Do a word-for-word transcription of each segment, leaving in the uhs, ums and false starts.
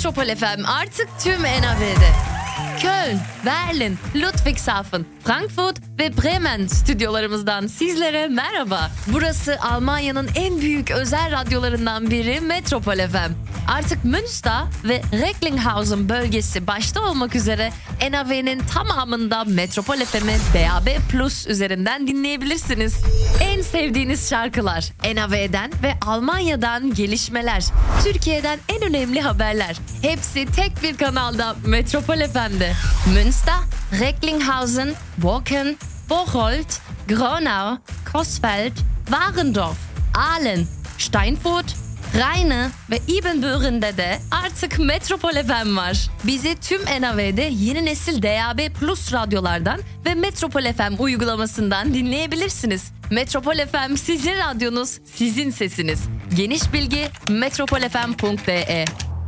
Metropol F M artık tüm N R V'de. Köln, Berlin, Ludwigshafen, Frankfurt ve Bremen stüdyolarımızdan sizlere merhaba. Burası Almanya'nın en büyük özel radyolarından biri Metropol F M. Artık Münster ve Recklinghausen bölgesi başta olmak üzere N R V'nin tamamında Metropol F M'i D A B Plus üzerinden dinleyebilirsiniz. En sevdiğiniz şarkılar, N R V'den ve Almanya'dan gelişmeler, Türkiye'den en önemli haberler. Hepsi tek bir kanalda Metropol F M'de. Münster, Recklinghausen, Borken, Bocholt, Gronau, Coesfeld, Warendorf, Aalen, Steinfurt, Rheine ve Ibbenbüren'de de artık Metropol F M var. Bizi tüm N R V'de yeni nesil D A B Plus radyolardan ve Metropol F M uygulamasından dinleyebilirsiniz. Metropol F M sizin radyonuz, sizin sesiniz. Geniş bilgi metropolfm nokta de.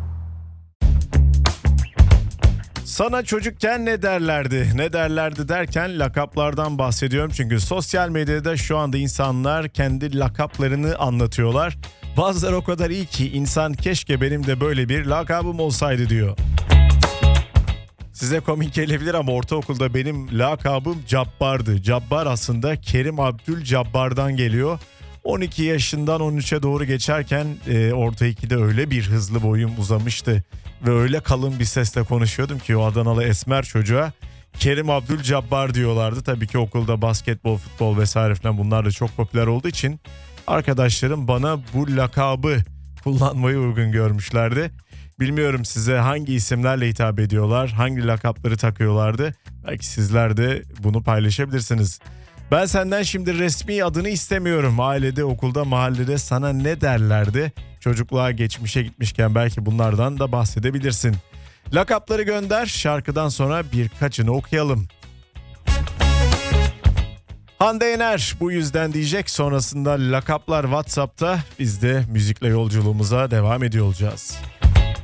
Sana çocukken ne derlerdi? Ne derlerdi derken lakaplardan bahsediyorum. Çünkü sosyal medyada şu anda insanlar kendi lakaplarını anlatıyorlar. Bazıları o kadar iyi ki insan keşke benim de böyle bir lakabım olsaydı diyor. Size komik gelebilir ama ortaokulda benim lakabım Cabbar'dı. Cabbar aslında Kerim Abdülcabbar'dan geliyor. on iki yaşından on üçe doğru geçerken e, orta ikide öyle bir hızlı boyum uzamıştı. Ve öyle kalın bir sesle konuşuyordum ki o Adanalı esmer çocuğa Kerim Abdülcabbar diyorlardı. Tabii ki okulda basketbol, futbol vesaire falan bunlar da çok popüler olduğu için arkadaşlarım bana bu lakabı kullanmayı uygun görmüşlerdi. Bilmiyorum size hangi isimlerle hitap ediyorlar, hangi lakapları takıyorlardı. Belki sizler de bunu paylaşabilirsiniz. Ben senden şimdi resmi adını istemiyorum. Ailede, okulda, mahallede sana ne derlerdi? Çocukluğa, geçmişe gitmişken belki bunlardan da bahsedebilirsin. Lakapları gönder, şarkıdan sonra birkaçını okuyalım. Hande Yener bu yüzden diyecek, sonrasında lakaplar WhatsApp'ta, biz de müzikle yolculuğumuza devam ediyor olacağız.